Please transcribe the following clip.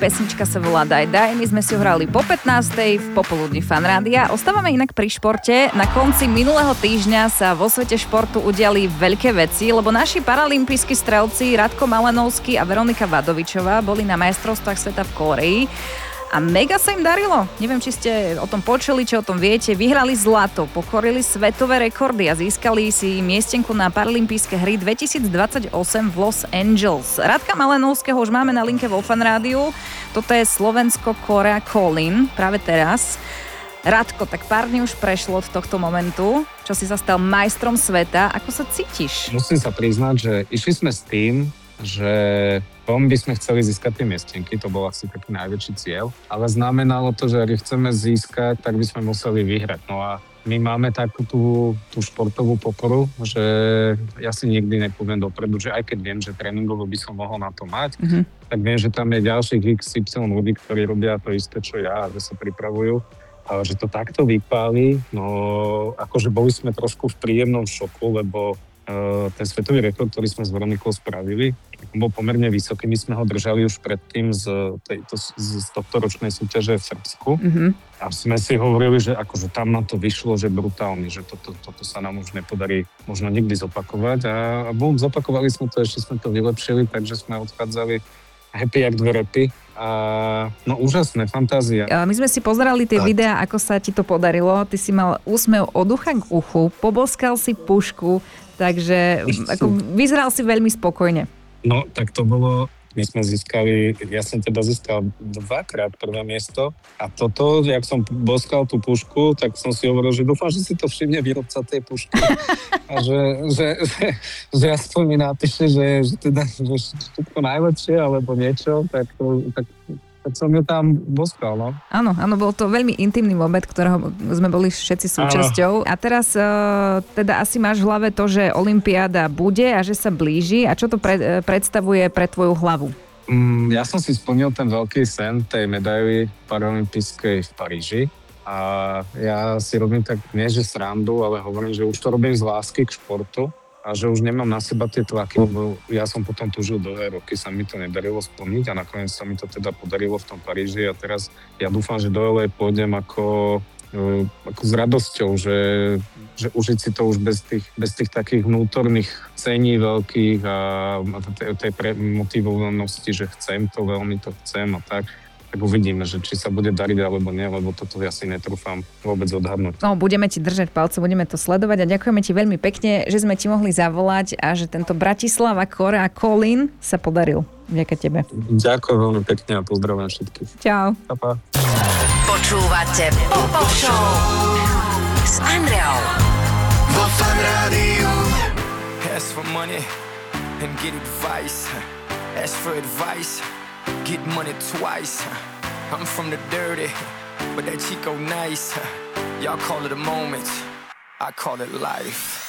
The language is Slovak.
Pesnička sa volá Daj, my sme si ho hrali po 15:00 v popoludní Fan Rádia. Ostávame inak pri športe. Na konci minulého týždňa sa vo svete športu udiali veľké veci, lebo naši paralympijskí strelci Radko Malenovský a Veronika Vadovičová boli na majstrovstvách sveta v Kórei. A mega sa im darilo. Neviem, či ste o tom počuli, či o tom viete. Vyhrali zlato, pokorili svetové rekordy a získali si miestenku na Paralympijské hry 2028 v Los Angeles. Radka Malenovského už máme na linke vo Fan Rádiu. Toto je Slovensko-Korea Colin práve teraz. Radko, tak pár dní už prešlo od tohto momentu, čo si sa stal majstrom sveta. Ako sa cítiš? Musím sa priznať, že išli sme s tým, že by sme chceli získať tie miestenky, to bol asi taký najväčší cieľ, ale znamenalo to, že ak chceme získať, tak by sme museli vyhrať. No a my máme takú tú športovú pokoru, že ja si nikdy nepoviem dopredu, že aj keď viem, že tréningovo by som mohol na to mať, tak viem, že tam je ďalších XY ľudí, ktorí robia to isté, čo ja, že sa pripravujú. Ale že to takto vypáli, no akože boli sme trošku v príjemnom šoku, lebo ten svetový rekord, ktorý sme s Veronikou spravili, bol pomerne vysoký. My sme ho držali už predtým z tohto ročnej súťaže v Srbsku. A sme si hovorili, že akože tam nám to vyšlo, že brutálne, že toto sa nám už nepodarí možno nikdy zopakovať. A zopakovali sme to, ešte sme to vylepšili, takže sme odchádzali happy jak dve repy. A no úžasné, fantázia. My sme si pozerali tie videá, ako sa ti to podarilo. Ty si mal úsmev od ucha k uchu, poboskal si pušku, takže ako, vyzeral si veľmi spokojne. No, tak to bolo, my sme získali, ja som teda získal 2-krát prvé miesto a toto, jak som boskal tú pušku, tak som si hovoril, že dúfam, že si to všimne výrobca tej pušky a že aspoň mi napíše, že teda že všetko najlepšie alebo niečo, tak som ju tam boskal, no. Áno, bol to veľmi intimný moment, ktorého sme boli všetci súčasťou. A teraz teda asi máš v hlave to, že olympiáda bude a že sa blíži. A čo to predstavuje pre tvoju hlavu? Ja som si splnil ten veľký sen tej medaily paralympijskej v Paríži. A ja si robím tak, nie že srandu, ale hovorím, že už to robím z lásky k športu. A že už nemám na seba tie tlaky, lebo ja som potom túžil dlhé roky, sa mi to nedarilo splniť a nakoniec sa mi to teda podarilo v tom Paríži a teraz ja dúfam, že do LA pôjdem ako s radosťou, že užiť si to už bez tých takých vnútorných cení veľkých a tej motivovanosti, že chcem to, veľmi to chcem a tak uvidíme, že či sa bude dariť alebo nie, lebo toto ja si netrúfam vôbec odhadnúť. No, budeme ti držať palce, budeme to sledovať a ďakujeme ti veľmi pekne, že sme ti mohli zavolať a že tento Bratislava Korea Colin sa podaril. Vďaka tebe. Ďakujem veľmi pekne a pozdravujem všetkých. Čau. Pa. Počúvate Pop Show s Andreou vo Fan Rádiu. Ask for money and get advice. Ask for advice. Get money twice. I'm from the dirty, but that Chico nice. Y'all call it a moment, I call it life.